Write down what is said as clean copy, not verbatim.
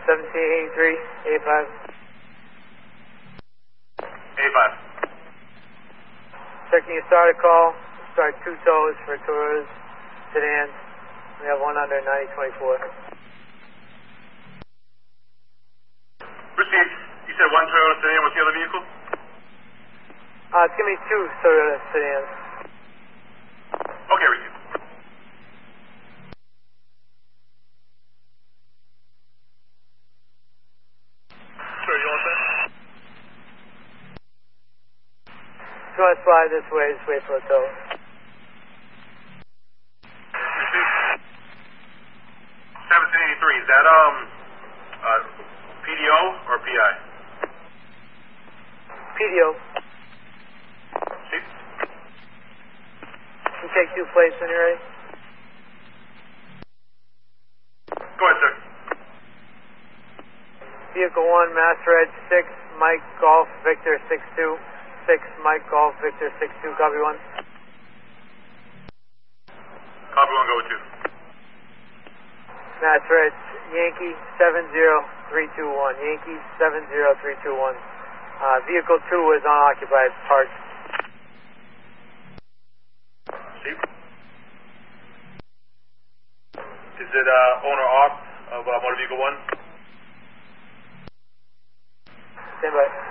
1783, A5. A5. Checking your starter call. Start 2 tows for Taurus sedans. We have one under 9024. Proceed. You said one Toyota sedan. What's the other vehicle? It's going to be 2 Toyota sedans. Okay, receive. Sir, you all set? If you want to slide this way, just wait for a tow. Receive. 1783. Is that PDO or PI? PDO. See? You take 2 plates when you're ready. Go ahead, sir. Vehicle 1, Master Edge 6, Mike Golf Victor 62. 6, Mike Golf Victor 62, copy 1. Copy 1, go with 2. Master Edge Yankee 70321. Yankee 70321. Vehicle 2 is unoccupied, parked. See? Is it owner off of motor vehicle 1? Stand by.